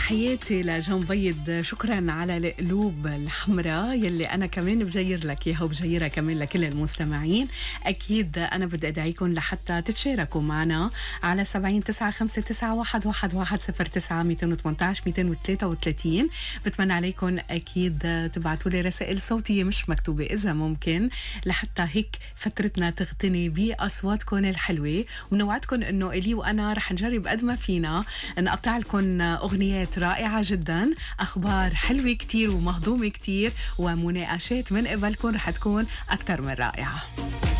تحياتي لجون بيض، شكرا على القلوب الحمراء يلي أنا كمان بجير لك إياها وبجيرها كمان لكل المستمعين. أكيد أنا بدي أدعيكم لحتى تتشاركوا معنا على 7095611109 بتمنى عليكم أكيد تبعتوا لي رسائل صوتية مش مكتوبة إذا ممكن، لحتى هيك فترتنا تغتني بأصواتكم الحلوة. ونوعدكم إنه إلي وأنا رح نجرب قد ما فينا نقطع لكم أغنيات رائعة جدا، أخبار حلوة كتير ومهضومة كتير، ومناقشات من قبلكم رح تكون أكتر من رائعة.